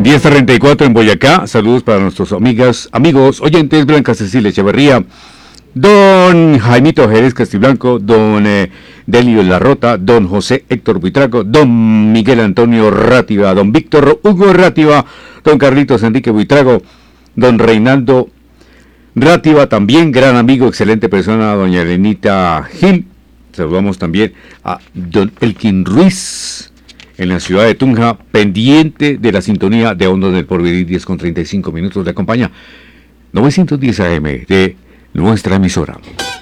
10:34 en Boyacá. Saludos para nuestros amigos, oyentes, Blanca Cecilia Echeverría, don Jaimito Jerez Castiblanco, don Delio Larrota, don José Héctor Buitrago, don Miguel Antonio Rátiva, don Víctor Hugo Rátiva, don Carlitos Enrique Buitrago, don Reinaldo Rátiva, también gran amigo, excelente persona, doña Elenita Gil. Saludamos también a don Elkin Ruiz en la ciudad de Tunja, pendiente de la sintonía de Ondas del Porvenir. 10:35 le acompaña 910 AM de nuestra emisora.